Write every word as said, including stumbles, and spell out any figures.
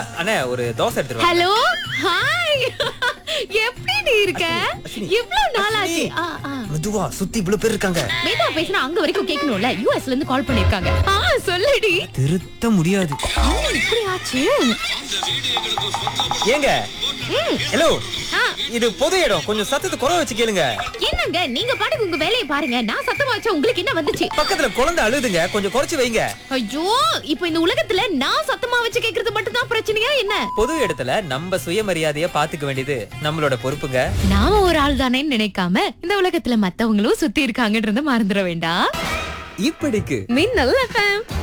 அண்ணே ஒரு தோசை எடுத்துட்டு வாங்க. ஹலோ ஹாய் எப்படி நீ இருக்க? இவ்ளோ நாளாச்சு. ஆ ஆ மெதுவா சுத்தி இவ்வளவு பேர் இருக்காங்க. மேதா பேசினா அங்க வரைக்கும் கேட்கணும்ல. யூஎஸ்ல இருந்து கால் பண்ணிருக்காங்க. ஆ சொல்லுடி. திருத்த முடியாது. இப்படி ஆச்சு. ஏங்க ஹலோ ஆ இது பொது இடம், கொஞ்சம் சத்தத்தை குறை வச்சு கேளுங்க. என்னங்க நீங்க பாட்டுக்கு உங்க வேலையை பாருங்க. நான் சத்தமா வச்சா உங்களுக்கு என்ன வந்துச்சு? பக்கத்துல குழந்தை அழுதுங்க, கொஞ்சம் குறைச்சு வைங்க. ஐயோ இப்போ இந்த உலகத்துல நான் சத்தமா வச்சு கேக்குறது மட்டும் தான் பிரச்சனையா என்ன? பொது இடத்துல நம்ம சுயமரியாதைய பாத்துக்க வேண்டியது நம்மளோட பொறுப்புங்க. நாம ஒரு ஆள் தானேன்னு நினைக்காம இந்த உலகத்துல மத்தவங்களும் சுத்தி இருக்காங்கன்றத மறந்துட வேண்டாம். இப்படிக்கு மின்னல் எஃப்எம்.